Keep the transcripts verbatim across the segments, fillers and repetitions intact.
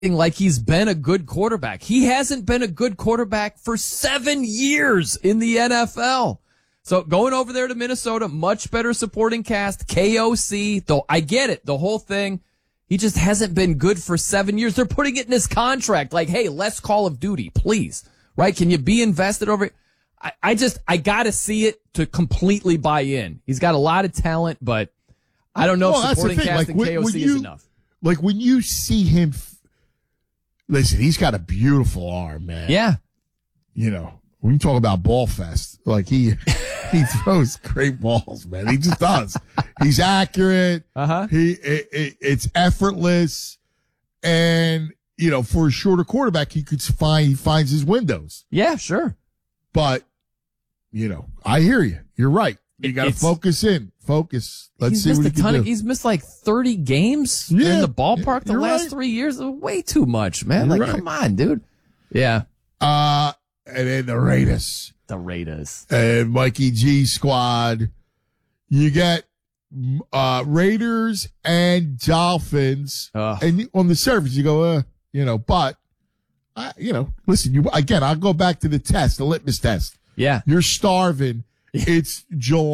like he's been a good quarterback. He hasn't been a good quarterback for seven years in the N F L. So going over there to Minnesota, much better supporting cast, K O C, though I get it, the whole thing. He just hasn't been good for seven years. They're putting it in his contract. Like, hey, less Call of Duty, please. Right? Can you be invested over it? I, I just, I gotta see it to completely buy in. He's got a lot of talent, but I don't know well, if supporting cast like, and when, K O C when you, is enough. Like when you see him, listen, he's got a beautiful arm, man. Yeah. You know, when you talk about ball fest, like he, he throws great balls, man. He just does. He's accurate. Uh-huh. He, it, it, it's effortless. And, you know, for a shorter quarterback, he could find, he finds his windows. Yeah, sure. But, you know, I hear you. You're right. You got to focus in. Focus. Let's he's see missed what a he can ton do. Of, he's missed like thirty games Yeah, in the ballpark the last right. three years. Way too much, man. You're like, right. come on, dude. Yeah. Uh, and then the Raiders. The Raiders. And Mikey G squad. You get uh, Raiders and Dolphins. Ugh. And on the surface, you go, uh, you know, but, uh, you know, listen, you again, I'll go back to the test, the litmus test. Yeah. You're starving. It's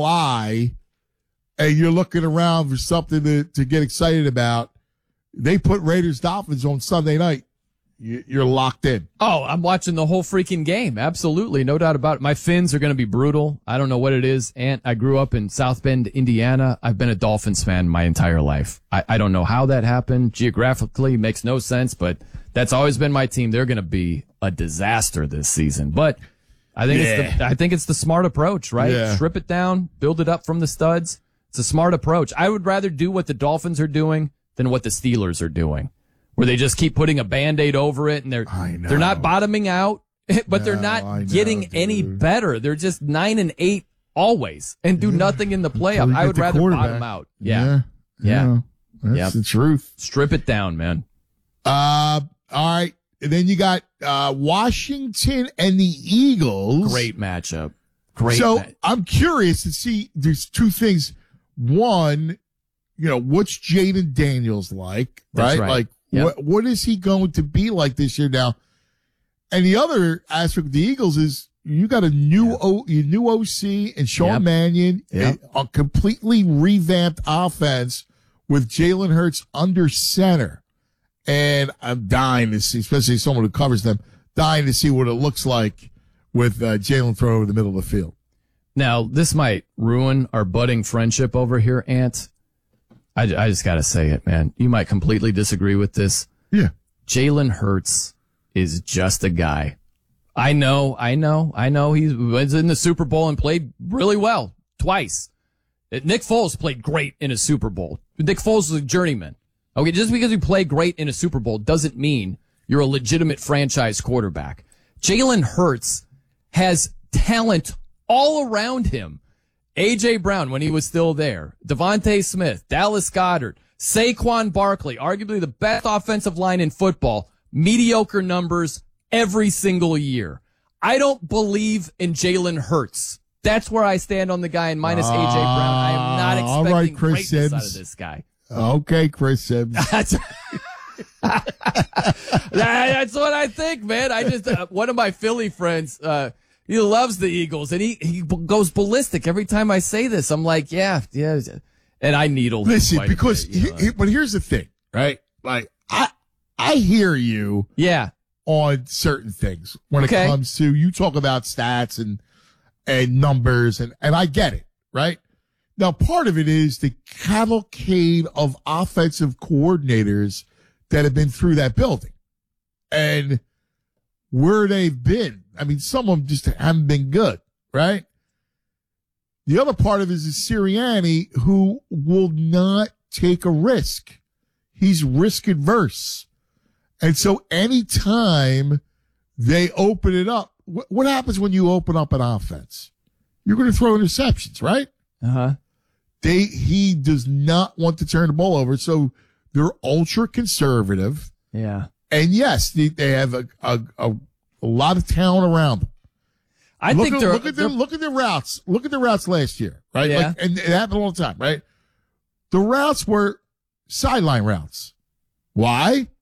July, and you're looking around for something to, to get excited about. They put Raiders Dolphins on Sunday night. You, you're locked in. Oh, I'm watching the whole freaking game. Absolutely. No doubt about it. My Finns are going to be brutal. I don't know what it is. And I grew up in South Bend, Indiana. I've been a Dolphins fan my entire life. I, I don't know how that happened. Geographically, makes no sense, but that's always been my team. They're going to be a disaster this season. But I think Yeah. it's the, I think it's the smart approach, right? Yeah. Strip it down, build it up from the studs. It's a smart approach. I would rather do what the Dolphins are doing than what the Steelers are doing, where they just keep putting a Band-Aid over it and they're I know. they're not bottoming out, but they're No, not I know, getting dude. any better. They're just nine and eight always and do nothing in the Until playoff. you I get would the rather quarterback. bottom out. Yeah. Yeah. Yeah. Yeah. That's Yep. the truth. Strip it down, man. Uh, all right. And then you got, uh, Washington and the Eagles. Great matchup. Great. So ma- I'm curious to see, there's two things. One, you know, what's Jaden Daniels like, That's right? right. Like, Yep. what, what is he going to be like this year now? And the other aspect of the Eagles is you got a new, Yep. O, your new O C and Sean Yep. Mannion, Yep. a, a completely revamped offense with Jalen Hurts under center. And I'm dying to see, especially someone who covers them, dying to see what it looks like with uh, Jalen thrown over the middle of the field. Now, this might ruin our budding friendship over here, Ant. I, I just got to say it, man. You might completely disagree with this. Yeah. Jalen Hurts is just a guy. I know, I know, I know. He was in the Super Bowl and played really well twice. Nick Foles played great in a Super Bowl. Nick Foles is a journeyman. Okay, just because you play great in a Super Bowl doesn't mean you're a legitimate franchise quarterback. Jalen Hurts has talent all around him. A J. Brown, when he was still there, Devontae Smith, Dallas Goedert, Saquon Barkley, arguably the best offensive line in football, mediocre numbers every single year. I don't believe in Jalen Hurts. That's where I stand on the guy, and minus A J. Brown. I am not all expecting right, Chris greatness Sims. out of this guy. Okay, Chris Sims. That's, that's what I think, man. I just, uh, one of my Philly friends, uh, he loves the Eagles and he, he goes ballistic every time I say this. I'm like, yeah, yeah. And I needle him Listen, quite a because, bit, you know. he- he- but here's the thing, right? Like, I, I hear you yeah, on certain things when Okay. it comes to, you talk about stats and, and numbers and, and I get it, right? Now, part of it is the cavalcade of offensive coordinators that have been through that building and where they've been. I mean, some of them just haven't been good, right? The other part of it is Sirianni, who will not take a risk. He's risk adverse. And so anytime they open it up, wh- what happens when you open up an offense? You're going to throw interceptions, right? uh huh. They, he does not want to turn the ball over. So they're ultra conservative. Yeah. And yes, they, they have a, a, a, a lot of talent around them. I look think at, they're, look at their, they're- look at their routes. Look at the routes last year, right? Yeah. Like, and it happened all the time, right? The routes were sideline routes. Why?